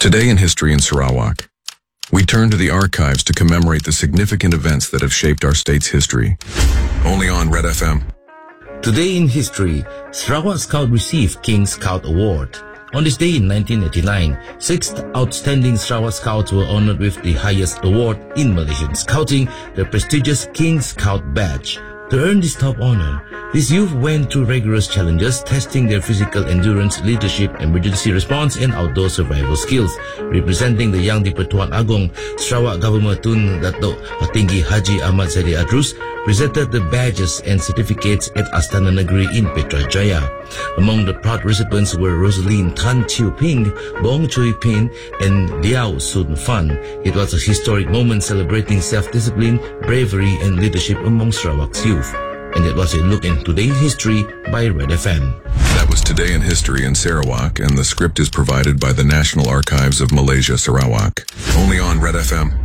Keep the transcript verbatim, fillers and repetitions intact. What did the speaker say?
Today in History in Sarawak, we turn to the archives to commemorate the significant events that have shaped our state's history. Only on Red F M. Today in history, Sarawak Scout received King Scout Award. On this day in nineteen eighty-nine, six outstanding Sarawak Scouts were honored with the highest award in Malaysian Scouting, the prestigious King Scout Badge. To earn this top honor, these youth went through rigorous challenges, testing their physical endurance, leadership, emergency response, and outdoor survival skills. Representing the Yang di-Pertuan Agong, Sarawak Governor Tun Dato' Patinggi Haji Ahmad Zahid Adrus presented the badges and certificates at Astana Negeri in Putrajaya. Among the proud recipients were Rosaline Tan Chiu Ping, Bong Chui Pin, and Liao Sun Fan. It was a historic moment celebrating self-discipline, bravery, and leadership among Sarawak's youth. And it was a look in today's history by Red F M. That was Today in History in Sarawak, and the script is provided by the National Archives of Malaysia, Sarawak. Only on Red F M.